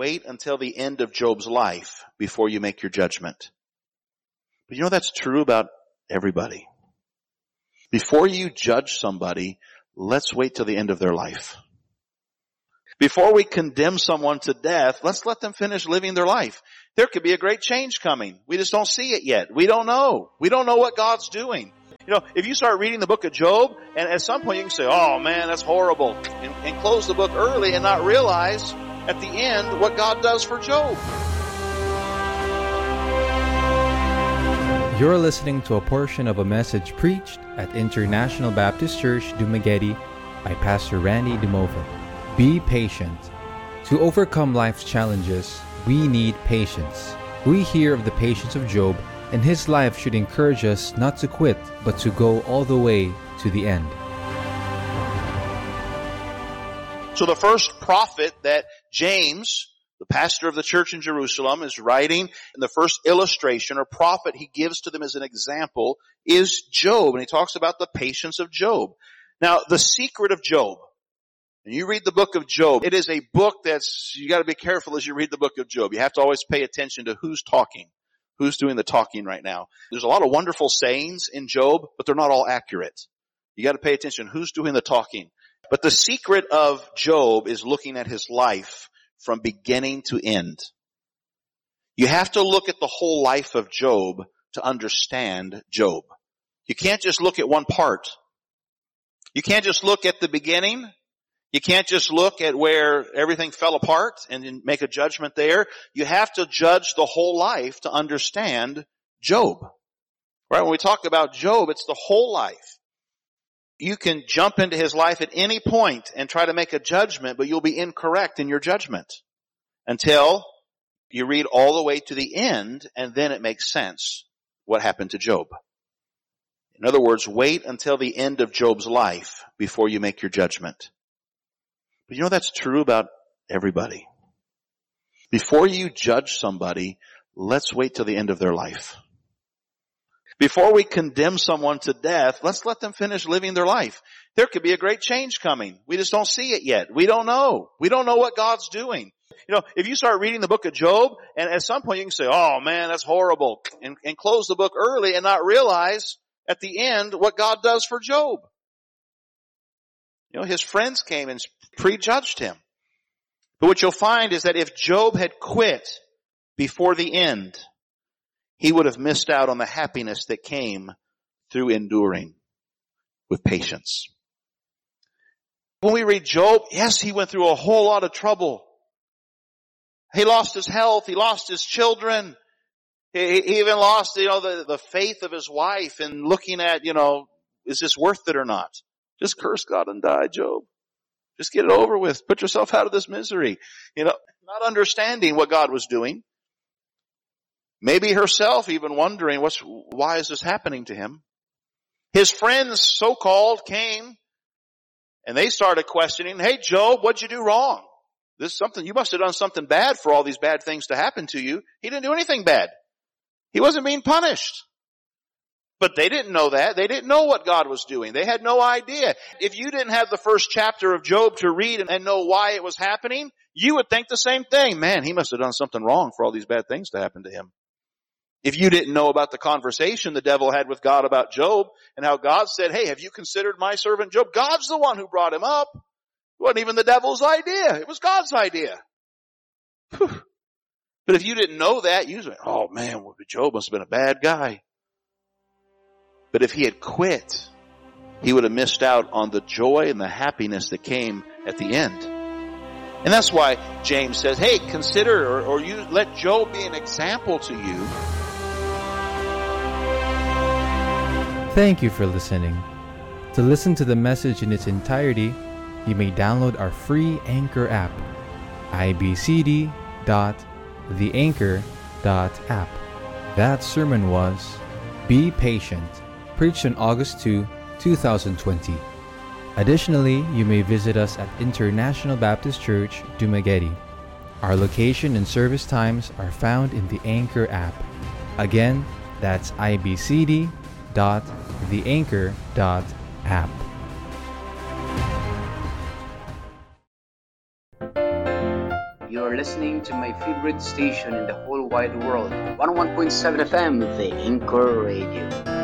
wait until the end of Job's life before you make your judgment. But you know that's true about everybody. Before you judge somebody, let's wait till the end of their life. Before we condemn someone to death, let's let them finish living their life. There could be a great change coming. We just don't see it yet. We don't know. We don't know what God's doing. You know, if you start reading the book of Job, and at some point you can say, oh man, that's horrible, and close the book early and not realize at the end what God does for Job. You're listening to a portion of a message preached at International Baptist Church, Dumaguete by Pastor Randy DeMova. Be patient. To overcome life's challenges, we need patience. We hear of the patience of Job, and his life should encourage us not to quit, but to go all the way to the end. So the first prophet that James, the pastor of the church in Jerusalem, is writing, and the first illustration or prophet he gives to them as an example is Job. And he talks about the patience of Job. Now, the secret of Job. And you read the book of Job, it is a book you got to be careful as you read the book of Job. You have to always pay attention to who's talking, who's doing the talking right now. There's a lot of wonderful sayings in Job, but they're not all accurate. You got to pay attention who's doing the talking. But the secret of Job is looking at his life from beginning to end. You have to look at the whole life of Job to understand Job. You can't just look at one part. You can't just look at the beginning. You can't just look at where everything fell apart and make a judgment there. You have to judge the whole life to understand Job. Right? When we talk about Job, it's the whole life. You can jump into his life at any point and try to make a judgment, but you'll be incorrect in your judgment until you read all the way to the end, and then it makes sense what happened to Job. In other words, wait until the end of Job's life before you make your judgment. But you know that's true about everybody. Before you judge somebody, let's wait till the end of their life. Before we condemn someone to death, let's let them finish living their life. There could be a great change coming. We just don't see it yet. We don't know. We don't know what God's doing. You know, if you start reading the book of Job, and at some point you can say, oh man, that's horrible, and close the book early and not realize at the end what God does for Job. You know, his friends came and prejudged him. But what you'll find is that if Job had quit before the end, he would have missed out on the happiness that came through enduring with patience. When we read Job, yes, he went through a whole lot of trouble. He lost his health. He lost his children. He even lost, the faith of his wife and looking at, is this worth it or not? Just curse God and die, Job. Just get it over with. Put yourself out of this misery. Not understanding what God was doing. Maybe herself even wondering, why is this happening to him? His friends, so-called, came and they started questioning, hey Job, what'd you do wrong? You must have done something bad for all these bad things to happen to you. He didn't do anything bad. He wasn't being punished. But they didn't know that. They didn't know what God was doing. They had no idea. If you didn't have the first chapter of Job to read and know why it was happening, you would think the same thing. Man, he must have done something wrong for all these bad things to happen to him. If you didn't know about the conversation the devil had with God about Job and how God said, hey, have you considered my servant Job? God's the one who brought him up. It wasn't even the devil's idea. It was God's idea. Whew. But if you didn't know that, you'd say, oh man, Job must have been a bad guy. But if he had quit, he would have missed out on the joy and the happiness that came at the end. And that's why James says, hey, consider or you let Job be an example to you. Thank you for listening. To listen to the message in its entirety, you may download our free Anchor app, ibcd.theanchor.app. That sermon was Be Patient, preached on August 2, 2020. Additionally, you may visit us at International Baptist Church, Dumaguete. Our location and service times are found in the Anchor app. Again, that's ibcd.theanchor.app. You're listening to my favorite station in the whole wide world, 101.7 FM, The Anchor Radio.